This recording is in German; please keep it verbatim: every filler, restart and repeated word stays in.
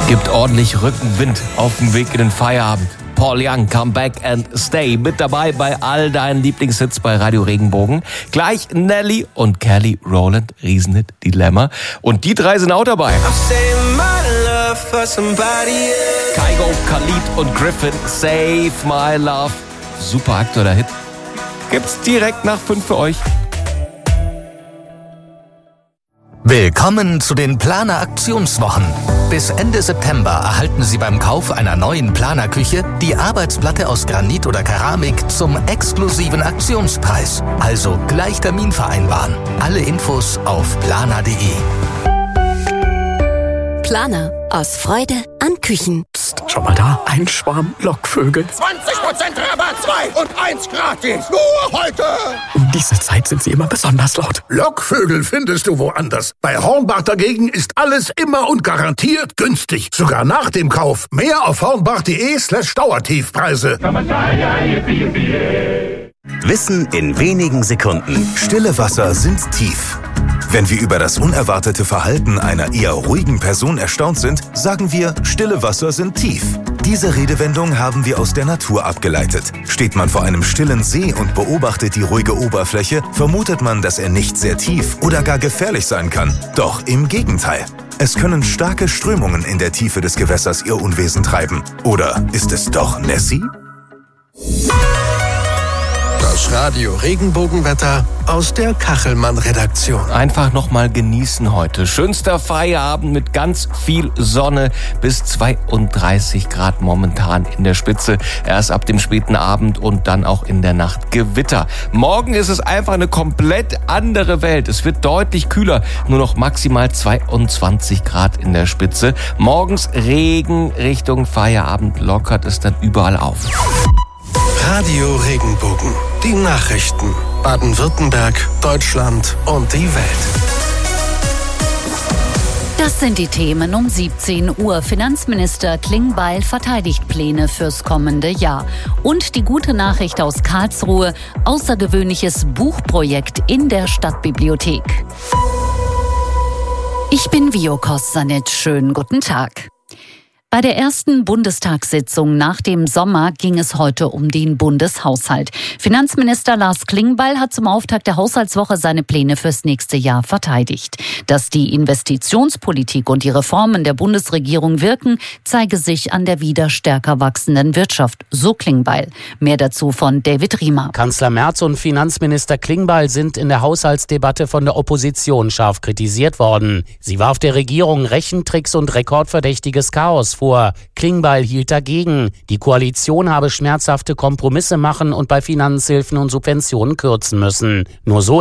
Gibt ordentlich Rückenwind auf dem Weg in den Feierabend. Paul Young, Come Back and Stay. Mit dabei bei all deinen Lieblingshits bei Radio Regenbogen. Gleich Nelly und Kelly Rowland, Riesenhit, Dilemma. Und die drei sind auch dabei. Kygo, Khalid und Griffin, Save My Love. Super aktueller Hit. Gibt's direkt nach fünf für euch. Willkommen zu den Planer Aktionswochen. Bis Ende September erhalten Sie beim Kauf einer neuen Planerküche die Arbeitsplatte aus Granit oder Keramik zum exklusiven Aktionspreis. Also gleich Termin vereinbaren. Alle Infos auf planer punkt de. Planer. Aus Freude an Küchen. Psst, schau mal da, ein Schwarm Lockvögel. zwanzig Prozent Rabatt, zwei und eins gratis. Nur heute. Um diese Zeit sind sie immer besonders laut. Lockvögel findest du woanders. Bei Hornbach dagegen ist alles immer und garantiert günstig. Sogar nach dem Kauf. Mehr auf hornbach.de slash Dauertiefpreise. Wissen in wenigen Sekunden. Stille Wasser sind tief. Wenn wir über das unerwartete Verhalten einer eher ruhigen Person erstaunt sind, sagen wir, stille Wasser sind tief. Diese Redewendung haben wir aus der Natur abgeleitet. Steht man vor einem stillen See und beobachtet die ruhige Oberfläche, vermutet man, dass er nicht sehr tief oder gar gefährlich sein kann. Doch im Gegenteil. Es können starke Strömungen in der Tiefe des Gewässers ihr Unwesen treiben. Oder ist es doch Nessie? Das Radio Regenbogenwetter aus der Kachelmann-Redaktion. Einfach nochmal genießen heute. Schönster Feierabend mit ganz viel Sonne bis zweiunddreißig Grad momentan in der Spitze. Erst ab dem späten Abend und dann auch in der Nacht Gewitter. Morgen ist es einfach eine komplett andere Welt. Es wird deutlich kühler. Nur noch maximal zweiundzwanzig Grad in der Spitze. Morgens Regen Richtung Feierabend lockert es dann überall auf. Radio Regenbogen. Die Nachrichten. Baden-Württemberg, Deutschland und die Welt. Das sind die Themen um siebzehn Uhr. Finanzminister Klingbeil verteidigt Pläne fürs kommende Jahr. Und die gute Nachricht aus Karlsruhe: außergewöhnliches Buchprojekt in der Stadtbibliothek. Ich bin Vio Kossanitsch. Schönen guten Tag. Bei der ersten Bundestagssitzung nach dem Sommer ging es heute um den Bundeshaushalt. Finanzminister Lars Klingbeil hat zum Auftakt der Haushaltswoche seine Pläne fürs nächste Jahr verteidigt. Dass die Investitionspolitik und die Reformen der Bundesregierung wirken, zeige sich an der wieder stärker wachsenden Wirtschaft, so Klingbeil. Mehr dazu von David Riemer. Kanzler Merz und Finanzminister Klingbeil sind in der Haushaltsdebatte von der Opposition scharf kritisiert worden. Sie warf der Regierung Rechentricks und rekordverdächtiges Chaos vor. Klingbeil hielt dagegen. Die Koalition habe schmerzhafte Kompromisse machen und bei Finanzhilfen und Subventionen kürzen müssen. Nur so